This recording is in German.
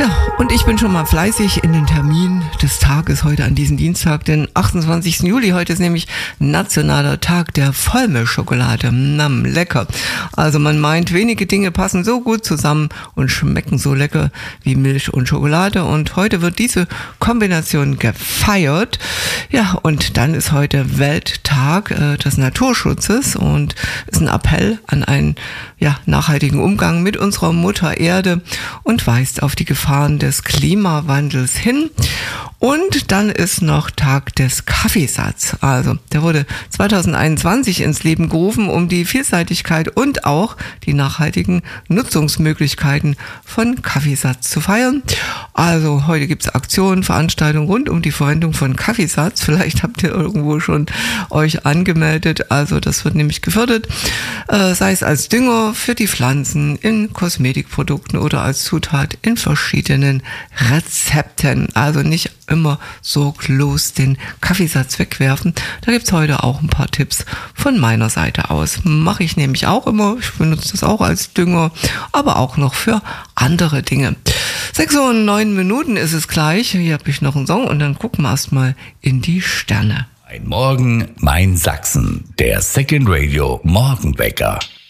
Ja, und ich bin schon mal fleißig in den Termin des Tages heute an diesem Dienstag, den 28. Juli. Heute ist nämlich Nationaler Tag der Vollmilchschokolade. Lecker. Also man meint, wenige Dinge passen so gut zusammen und schmecken so lecker wie Milch und Schokolade. Und heute wird diese Kombination gefeiert. Ja, und dann ist heute Welttag des Naturschutzes und ist ein Appell an einen nachhaltigen Umgang mit unserer Mutter Erde und weist auf die Gefahren des Klimawandels hin. Und dann ist noch Tag des Kaffeesatz. Also der wurde 2021 ins Leben gerufen, um die Vielseitigkeit und auch die nachhaltigen Nutzungsmöglichkeiten von Kaffeesatz zu feiern. Also heute gibt es Aktionen, Veranstaltungen rund um die Verwendung von Kaffeesatz. Vielleicht habt ihr irgendwo schon euch angemeldet. Also das wird nämlich gefördert, sei es als Dünger für die Pflanzen, in Kosmetikprodukten oder als Zutat in verschiedenen Rezepten. Also nicht immer sorglos den Kaffeesatz wegwerfen. Da gibt's heute auch ein paar Tipps von meiner Seite aus. Mache ich nämlich auch immer. Ich benutze das auch als Dünger, aber auch noch für andere Dinge. 6:09 ist es gleich. Hier habe ich noch einen Song und dann gucken wir erstmal in die Sterne. Ein Morgen, mein Sachsen. Der Second Radio Morgenwecker.